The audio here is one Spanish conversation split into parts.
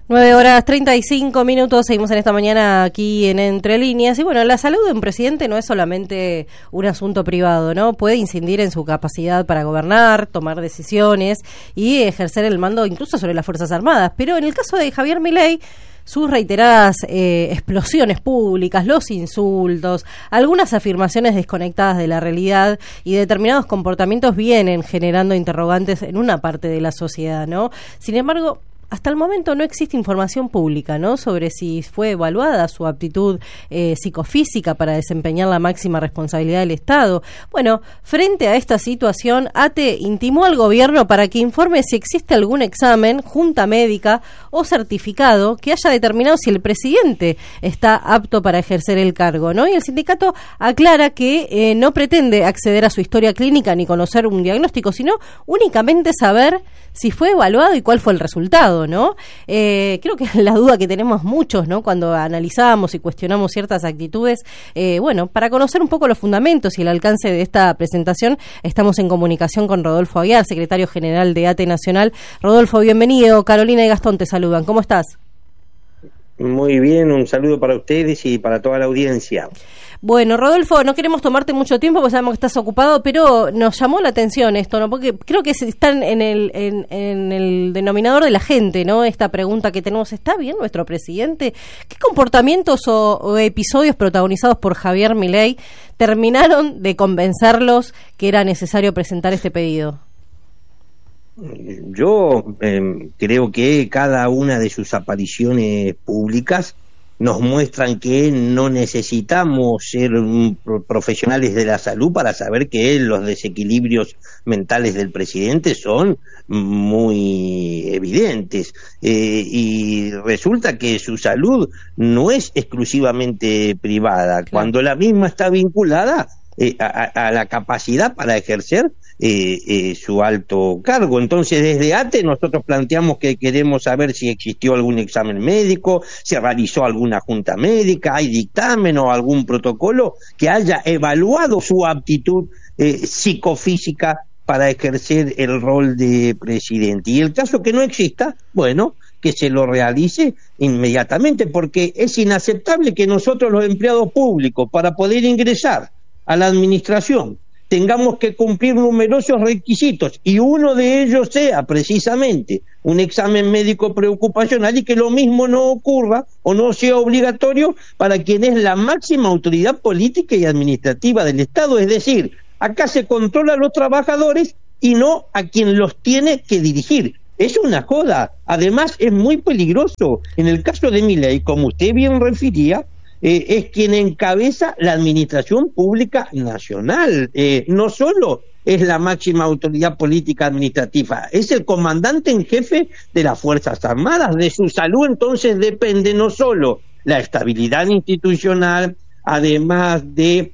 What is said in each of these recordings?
9:35, seguimos en esta mañana aquí en Entre Líneas. Y bueno, la salud de un presidente no es solamente un asunto privado, ¿no? Puede incidir en su capacidad para gobernar, tomar decisiones y ejercer el mando incluso sobre las Fuerzas Armadas. Pero en el caso de Javier Milei, sus reiteradas explosiones públicas, los insultos, algunas afirmaciones desconectadas de la realidad y determinados comportamientos vienen generando interrogantes en una parte de la sociedad, ¿no? Sin embargo, hasta el momento no existe información pública, ¿no?, sobre si fue evaluada su aptitud psicofísica para desempeñar la máxima responsabilidad del Estado. Bueno, frente a esta situación, ATE intimó al gobierno para que informe si existe algún examen, junta médica o certificado que haya determinado si el presidente está apto para ejercer el cargo, ¿no? Y el sindicato aclara que no pretende acceder a su historia clínica ni conocer un diagnóstico, sino únicamente saber si fue evaluado y cuál fue el resultado, ¿no? Creo que la duda que tenemos muchos, ¿no?, cuando analizamos y cuestionamos ciertas actitudes, bueno, para conocer un poco los fundamentos y el alcance de esta presentación, estamos en comunicación con Rodolfo Aguiar, secretario general de ATE Nacional. Rodolfo, bienvenido. Carolina y Gastón te saludan. ¿Cómo estás? Muy bien, un saludo para ustedes y para toda la audiencia. Bueno, Rodolfo, no queremos tomarte mucho tiempo porque sabemos que estás ocupado, pero nos llamó la atención esto, ¿no? Porque creo que están en el denominador de la gente, ¿no? Esta pregunta que tenemos: ¿está bien nuestro presidente? ¿Qué comportamientos o episodios protagonizados por Javier Milei terminaron de convencerlos que era necesario presentar este pedido? Yo creo que cada una de sus apariciones públicas nos muestran que no necesitamos ser profesionales de la salud para saber que los desequilibrios mentales del presidente son muy evidentes, y resulta que su salud no es exclusivamente privada, claro, cuando la misma está vinculada a la capacidad para ejercer su alto cargo. Entonces, desde ATE nosotros planteamos que queremos saber si existió algún examen médico, se realizó alguna junta médica, hay dictamen o algún protocolo que haya evaluado su aptitud psicofísica para ejercer el rol de presidente. Y el caso que no exista, bueno, que se lo realice inmediatamente, porque es inaceptable que nosotros, los empleados públicos, para poder ingresar a la administración, tengamos que cumplir numerosos requisitos y uno de ellos sea precisamente un examen médico preocupacional, y que lo mismo no ocurra o no sea obligatorio para quien es la máxima autoridad política y administrativa del Estado. Es decir, acá se controla a los trabajadores y no a quien los tiene que dirigir. Es una joda. Además, es muy peligroso. En el caso de Milei, como usted bien refería, es quien encabeza la administración pública nacional. No solo es la máxima autoridad política administrativa, es el comandante en jefe de las Fuerzas Armadas. De su salud entonces depende no solo la estabilidad institucional, además de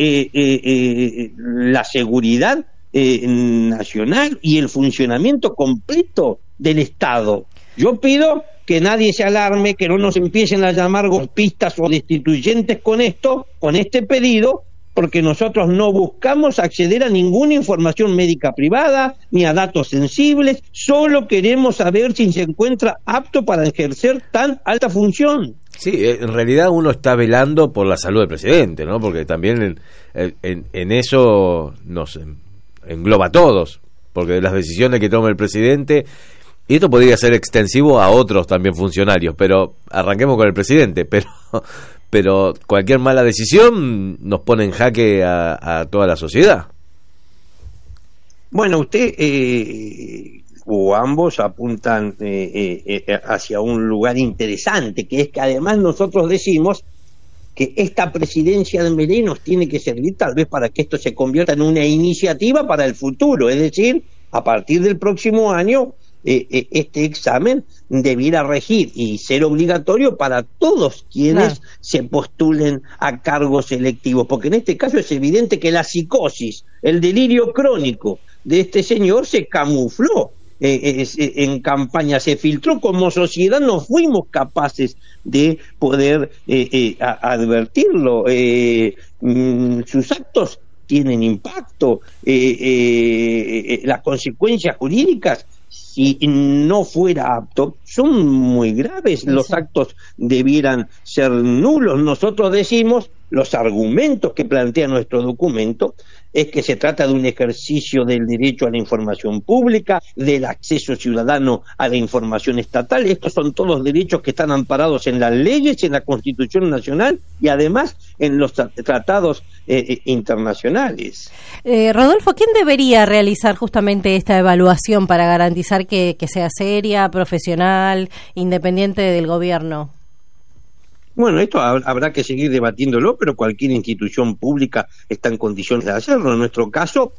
la seguridad nacional y el funcionamiento completo del Estado. Yo pido que nadie se alarme, que no nos empiecen a llamar golpistas o destituyentes con este pedido, porque nosotros no buscamos acceder a ninguna información médica privada ni a datos sensibles, solo queremos saber si se encuentra apto para ejercer tan alta función. Sí, en realidad uno está velando por la salud del presidente, ¿no? Porque también en eso nos engloba a todos, porque las decisiones que toma el presidente, y esto podría ser extensivo a otros también funcionarios, pero arranquemos con el presidente, pero cualquier mala decisión nos pone en jaque a toda la sociedad. Bueno, usted o ambos apuntan hacia un lugar interesante, que es que además nosotros decimos que esta presidencia de Milei nos tiene que servir tal vez para que esto se convierta en una iniciativa para el futuro, es decir, a partir del próximo año este examen debiera regir y ser obligatorio para todos quienes se postulen a cargos electivos, porque en este caso es evidente que la psicosis, el delirio crónico de este señor se camufló en campaña, se filtró. Como sociedad no fuimos capaces de poder advertirlo. Sus actos tienen impacto, las consecuencias jurídicas si no fuera apto, son muy graves. Los actos debieran ser nulos. Nosotros decimos, los argumentos que plantea nuestro documento, es que se trata de un ejercicio del derecho a la información pública, del acceso ciudadano a la información estatal. Estos son todos derechos que están amparados en las leyes, en la Constitución Nacional y además en los tratados internacionales. Rodolfo, ¿quién debería realizar justamente esta evaluación para garantizar que sea seria, profesional, independiente del gobierno? Bueno, esto habrá que seguir debatiéndolo, pero cualquier institución pública está en condiciones de hacerlo. En nuestro caso,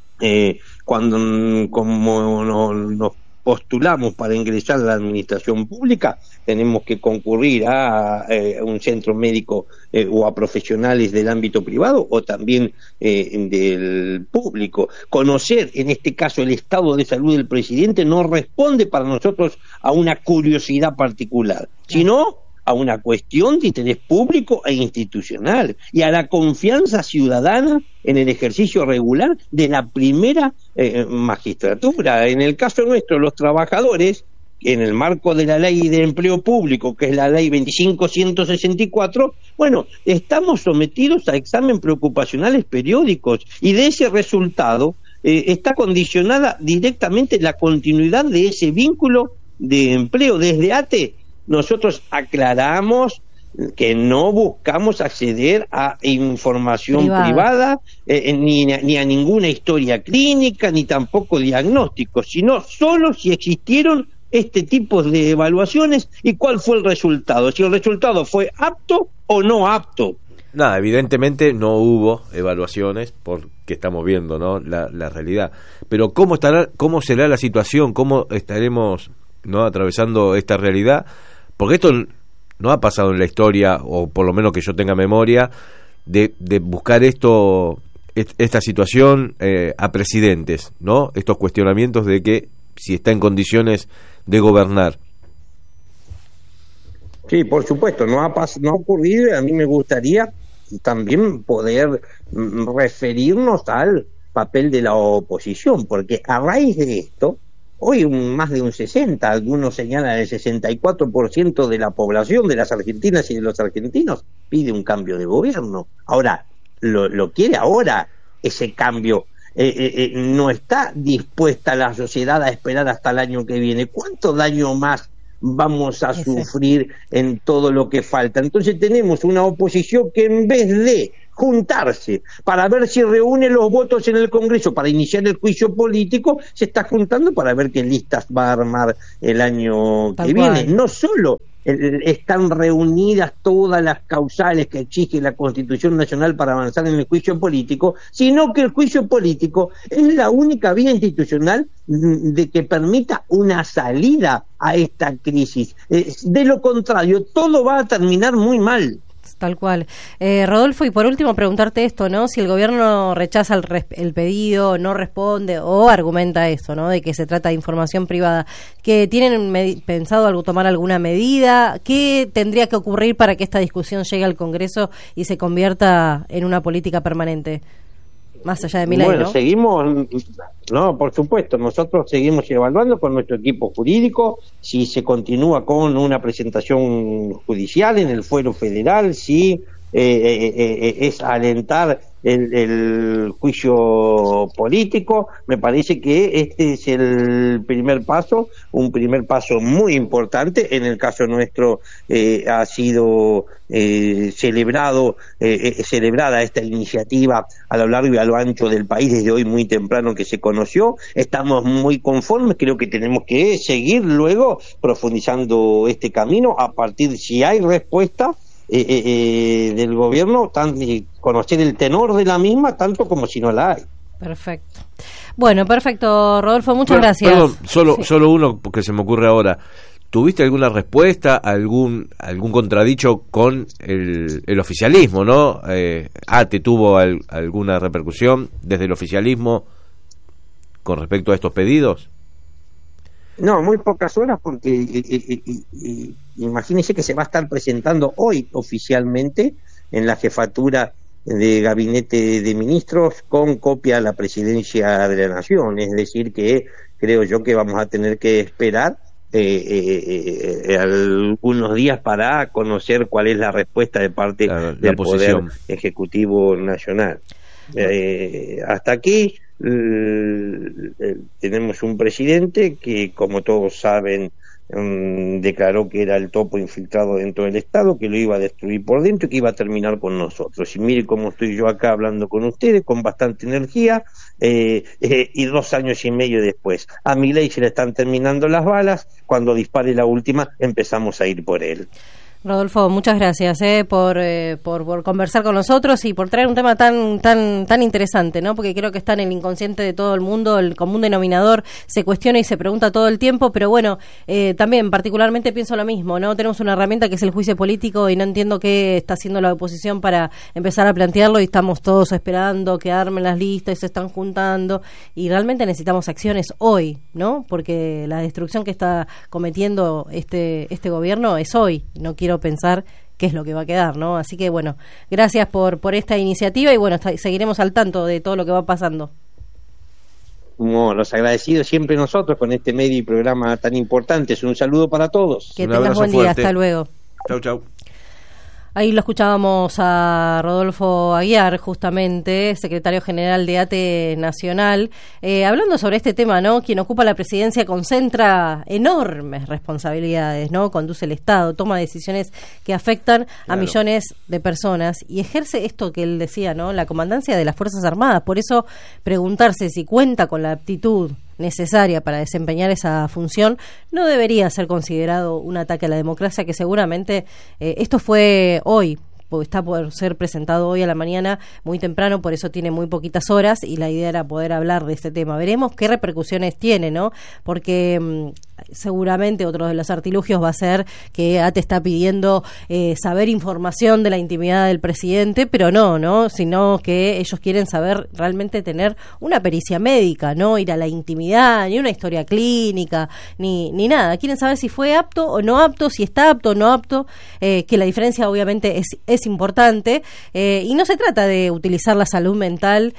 como nos postulamos para ingresar a la administración pública, tenemos que concurrir a un centro médico o a profesionales del ámbito privado o también del público. Conocer, en este caso, el estado de salud del presidente no responde para nosotros a una curiosidad particular, sino a una cuestión de interés público e institucional y a la confianza ciudadana en el ejercicio regular de la primera magistratura. En el caso nuestro, los trabajadores, en el marco de la Ley de Empleo Público, que es la Ley 25.164, bueno, estamos sometidos a examen preocupacionales periódicos y de ese resultado está condicionada directamente la continuidad de ese vínculo de empleo. Desde ATE nosotros aclaramos que no buscamos acceder a información privada ni a ninguna historia clínica, ni tampoco diagnósticos, sino solo si existieron este tipo de evaluaciones y cuál fue el resultado, si el resultado fue apto o no apto. Nada, evidentemente no hubo evaluaciones porque estamos viendo, ¿no?, la realidad. Pero ¿cómo será la situación? ¿Cómo estaremos, ¿no?, atravesando esta realidad? Porque esto no ha pasado en la historia, o por lo menos que yo tenga memoria, de buscar esta situación a presidentes, ¿no? Estos cuestionamientos de que si está en condiciones de gobernar. Sí, por supuesto, no ha ocurrido. A mí me gustaría también poder referirnos al papel de la oposición, porque a raíz de esto, hoy más de un 60%, algunos señalan el 64% de la población de las argentinas y de los argentinos pide un cambio de gobierno. Ahora, lo quiere ahora ese cambio. No está dispuesta la sociedad a esperar hasta el año que viene. ¿Cuánto daño más vamos a sufrir en todo lo que falta? Entonces tenemos una oposición que en vez de juntarse para ver si reúne los votos en el Congreso para iniciar el juicio político, se está juntando para ver qué listas va a armar el año que viene. No solo están reunidas todas las causales que exige la Constitución Nacional para avanzar en el juicio político, sino que el juicio político es la única vía institucional de que permita una salida a esta crisis. De lo contrario, todo va a terminar muy mal. Tal cual. Rodolfo, y por último preguntarte esto, ¿no? Si el gobierno rechaza el pedido, no responde o argumenta eso, ¿no?, de que se trata de información privada, ¿que tienen pensado tomar alguna medida? ¿Qué tendría que ocurrir para que esta discusión llegue al Congreso y se convierta en una política permanente? Más allá de Milei, bueno, ¿no? Seguimos, no, por supuesto, nosotros seguimos evaluando con nuestro equipo jurídico si se continúa con una presentación judicial en el fuero federal, si es alentar el juicio político. Me parece que este es el primer paso, un primer paso muy importante. En el caso nuestro ha sido celebrada esta iniciativa a lo largo y a lo ancho del país desde hoy muy temprano que se conoció. Estamos muy conformes, creo que tenemos que seguir luego profundizando este camino a partir, si hay respuesta del gobierno, conocer el tenor de la misma, tanto como si no la hay. Perfecto. Bueno, perfecto, Rodolfo, muchas gracias. Perdón, solo uno porque se me ocurre ahora. ¿Tuviste alguna respuesta, algún contradicho con el oficialismo, no? ¿Te tuvo alguna repercusión desde el oficialismo con respecto a estos pedidos? No, muy pocas horas, porque imagínense que se va a estar presentando hoy oficialmente en la jefatura de gabinete de ministros con copia a la presidencia de la Nación, es decir que creo yo que vamos a tener que esperar algunos días para conocer cuál es la respuesta de parte del Poder Ejecutivo Nacional. Hasta aquí tenemos un presidente que, como todos saben, declaró que era el topo infiltrado dentro del Estado, que lo iba a destruir por dentro y que iba a terminar con nosotros. Y mire cómo estoy yo acá hablando con ustedes, con bastante energía, y 2 años y medio después. A Milei se le están terminando las balas, cuando dispare la última empezamos a ir por él. Rodolfo, muchas gracias por conversar con nosotros y por traer un tema tan interesante, ¿no? Porque creo que está en el inconsciente de todo el mundo, el común denominador se cuestiona y se pregunta todo el tiempo, pero bueno, también particularmente pienso lo mismo, ¿no? Tenemos una herramienta que es el juicio político y no entiendo qué está haciendo la oposición para empezar a plantearlo, y estamos todos esperando que armen las listas y se están juntando, y realmente necesitamos acciones hoy, ¿no? Porque la destrucción que está cometiendo este gobierno es hoy. No quiero pensar qué es lo que va a quedar, ¿no? Así que bueno, gracias por esta iniciativa y bueno, seguiremos al tanto de todo lo que va pasando. Bueno, los agradecidos siempre nosotros con este medio y programa tan importantes. Un saludo para todos. Que tengas buen día, hasta luego. Chau, chau. Ahí lo escuchábamos a Rodolfo Aguiar, justamente, secretario general de ATE Nacional, hablando sobre este tema, ¿no? Quien ocupa la presidencia concentra enormes responsabilidades, ¿no? Conduce el Estado, toma decisiones que afectan a millones de personas y ejerce esto que él decía, ¿no? La comandancia de las Fuerzas Armadas. Por eso, preguntarse si cuenta con la aptitud necesaria para desempeñar esa función no debería ser considerado un ataque a la democracia, que seguramente esto fue hoy, porque está por ser presentado hoy a la mañana muy temprano, por eso tiene muy poquitas horas y la idea era poder hablar de este tema. Veremos qué repercusiones tiene, ¿no? Porque seguramente otro de los artilugios va a ser que ATE está pidiendo saber información de la intimidad del presidente, pero no, sino que ellos quieren saber realmente tener una pericia médica, no ir a la intimidad, ni una historia clínica, ni nada. Quieren saber si fue apto o no apto, si está apto o no apto, que la diferencia obviamente es importante, y no se trata de utilizar la salud mental.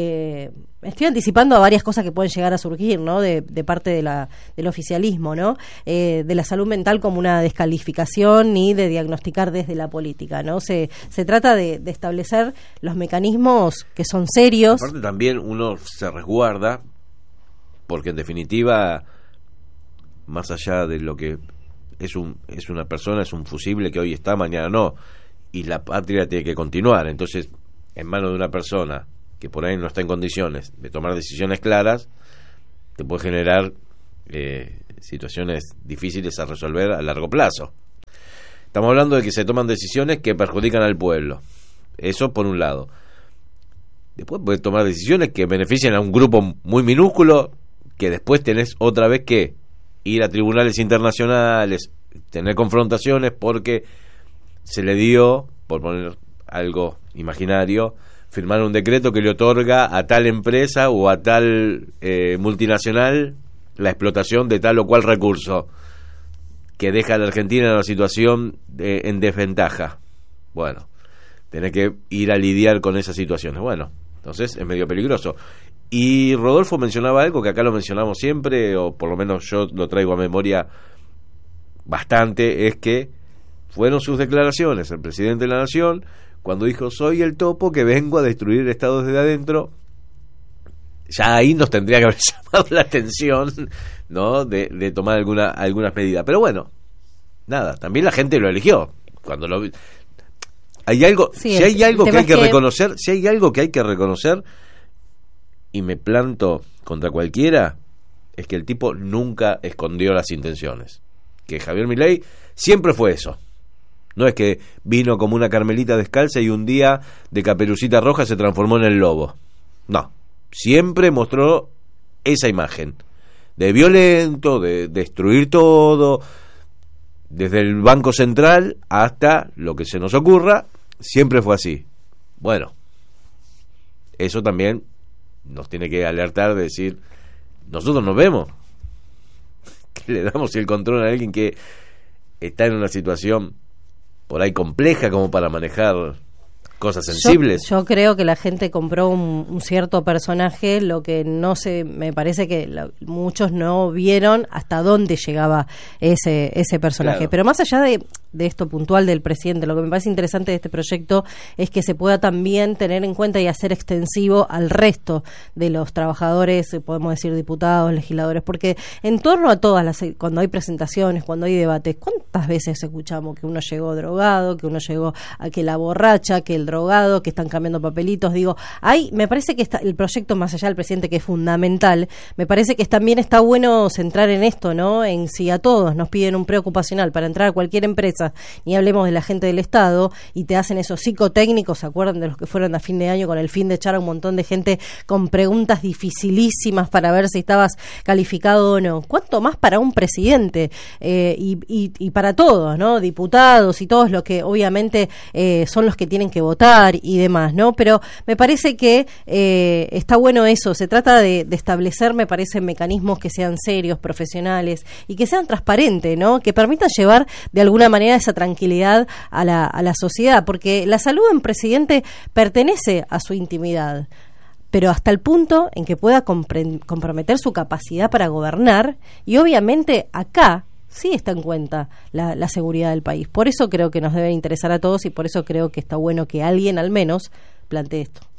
Estoy anticipando a varias cosas que pueden llegar a surgir, ¿no? De parte del oficialismo, ¿no? De la salud mental como una descalificación ni de diagnosticar desde la política, ¿no? Se trata de establecer los mecanismos que son serios. Aparte también uno se resguarda porque en definitiva, más allá de lo que es una persona, es un fusible que hoy está, mañana no, y la patria tiene que continuar. Entonces, en manos de una persona que por ahí no está en condiciones de tomar decisiones claras, te puede generar situaciones difíciles a resolver a largo plazo. Estamos hablando de que se toman decisiones que perjudican al pueblo. Eso por un lado. Después puedes tomar decisiones que benefician a un grupo muy minúsculo, que después tenés otra vez que ir a tribunales internacionales, tener confrontaciones porque se le dio, por poner algo imaginario, firmar un decreto que le otorga a tal empresa o a tal multinacional la explotación de tal o cual recurso que deja a la Argentina en una situación en desventaja. Bueno, tenés que ir a lidiar con esas situaciones. Bueno, entonces es medio peligroso. Y Rodolfo mencionaba algo que acá lo mencionamos siempre, o por lo menos yo lo traigo a memoria bastante, es que fueron sus declaraciones, el presidente de la Nación, cuando dijo: soy el topo que vengo a destruir el Estado desde adentro. Ya ahí nos tendría que haber llamado la atención, ¿no? De tomar algunas medidas. Pero bueno, nada, también la gente lo eligió. Cuando lo hay algo, sí, si hay algo que hay que reconocer, si hay algo que hay que reconocer, y me planto contra cualquiera, es que el tipo nunca escondió las intenciones. Que Javier Milei siempre fue eso. No es que vino como una Carmelita descalza y un día de Caperucita Roja se transformó en el lobo. No, siempre mostró esa imagen de violento, de destruir todo, desde el Banco Central hasta lo que se nos ocurra, siempre fue así. Bueno, eso también nos tiene que alertar de decir, nosotros nos vemos, que le damos el control a alguien que está en una situación por ahí compleja como para manejar cosas sensibles. Yo creo que la gente compró un cierto personaje, lo que me parece que muchos no vieron hasta dónde llegaba ese personaje. Claro. Pero más allá de esto puntual del presidente, lo que me parece interesante de este proyecto es que se pueda también tener en cuenta y hacer extensivo al resto de los trabajadores, podemos decir diputados, legisladores, porque en torno a cuando hay presentaciones, cuando hay debates, ¿cuántas veces escuchamos que uno llegó drogado, que uno llegó a que la borracha, que el drogado, que están cambiando papelitos? Digo, me parece que el proyecto, más allá del presidente, que es fundamental, me parece que también está bueno centrar en esto, ¿no? En si a todos nos piden un preocupacional para entrar a cualquier empresa, ni hablemos de la gente del Estado, y te hacen esos psicotécnicos, ¿se acuerdan de los que fueron a fin de año con el fin de echar a un montón de gente con preguntas dificilísimas para ver si estabas calificado o no? ¿Cuánto más para un presidente? Y para todos, ¿no? Diputados y todos los que obviamente son los que tienen que votar y demás, ¿no? Pero me parece que está bueno eso, se trata de establecer, me parece, mecanismos que sean serios, profesionales y que sean transparentes, ¿no? Que permitan llevar de alguna manera esa tranquilidad a la sociedad, porque la salud en presidente pertenece a su intimidad, pero hasta el punto en que pueda comprometer su capacidad para gobernar, y obviamente acá sí está en cuenta la seguridad del país. Por eso creo que nos debe interesar a todos y por eso creo que está bueno que alguien al menos plantee esto.